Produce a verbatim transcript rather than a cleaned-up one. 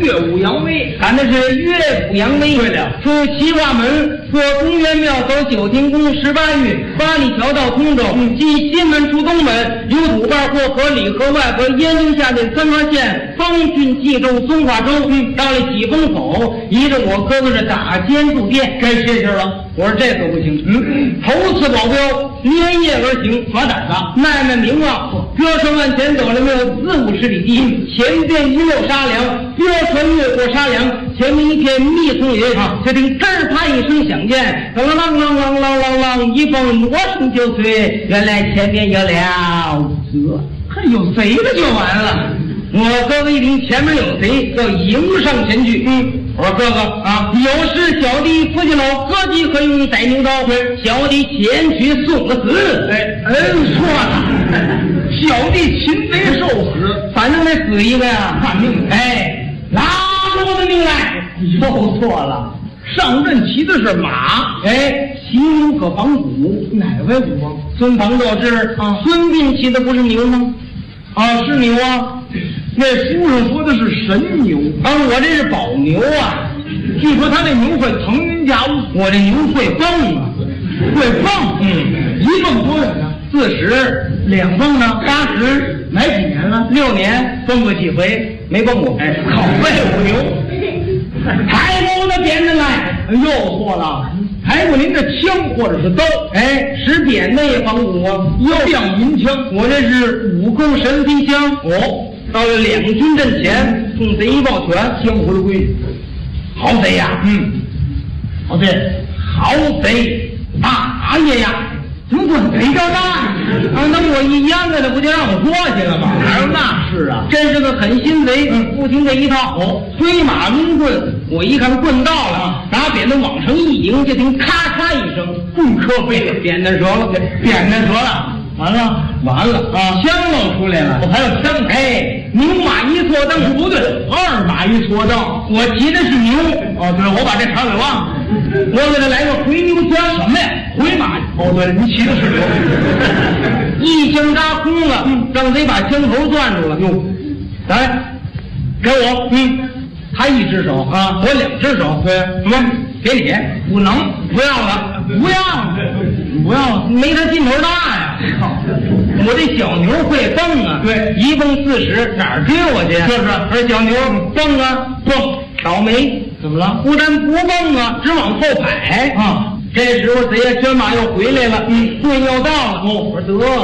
岳武扬威， 喊的是岳武扬威。 对了， 出西华门，过公园庙，走九天宫，十八峪，八里桥到通州，进西门出东门，由土坝过河，里河外河，燕京下的三河县，方郡冀州松花州，嗯，到了几风口，依着我哥哥是打尖住店， 该谢谢了。 我说这可不行， 嗯， 头次保镖，连夜而行， 耍胆子， 卖卖名望，标船往前走了没有四五十里地，前边一溜沙梁，标船越过沙梁，前面一片密丛林，就听吱儿啪一声响箭，啷啷啷啷啷啷啷，一蹦我声就碎，原来前边有了贼， 还有贼了就完了。 我哥哥一听前面有贼，要迎上前去。嗯，我说哥哥啊，有事小弟夫妻老哥几何用带牛刀？小弟前去送个死。 哎，嗯，错了，小弟擒贼受死， 反正得死一个呀， 看命。 哎，拿出我的命来！ 又错了，上阵骑的是马。 哎，骑牛可防虎， 哪位虎啊？ 孙庞斗智啊，孙膑骑的不是牛吗？ 啊，是牛啊。那书上说的是神牛啊，我这是宝牛啊。 据说他那牛会腾云驾雾， 我这牛会蹦啊， 会蹦。 嗯， 一蹦多远呢？ 四十，两蹦呢？八十， 来几年了？ 六年，蹦过几回？没蹦过。 哎，好废物牛！ 抬过我的鞭子来！ 又错了，抬过您的枪或者是刀。 哎，使扁的也防虎啊， 又亮银枪， 我这是武功神飞枪。哦。到了两军阵前，冲贼一抱拳， 江湖的规矩。 好贼呀！ 嗯， 好贼，好贼，大爷呀！怎么管贼叫大呀？啊，那我一烟子，那不就让我过去了吗？ 哪有那事啊？ 真是个狠心贼！嗯，不听这一套，哦，飞马抡棍，我一看棍到了，拿扁担往上一迎，就听咔嚓一声，棍磕飞了，扁担折了， 扁担折了。完了， 完了啊！枪露出来了， 我还有枪。 哎，牛马一错蹬， 不对，二马一错蹬。 我骑的是牛。 哦，对，我把这茬给忘了。 我给他来个回牛枪。 什么呀？回马。哦，对，您骑的是牛。 一枪扎空了，让贼把枪头攥住了。哟，来，给我。嗯，他一只手啊，我两只手。对，什么？给你？不能，不要了，不要，不要，没他劲头大呀！我这小牛会蹦啊， 对， 一蹦四十，哪儿追我去？ 就是， 而小牛蹦啊蹦，倒霉， 怎么了？ 不但不蹦啊，只往后排啊！ 这时候贼呀，圈马又回来了，嗯，棍要到了，哦，我说得。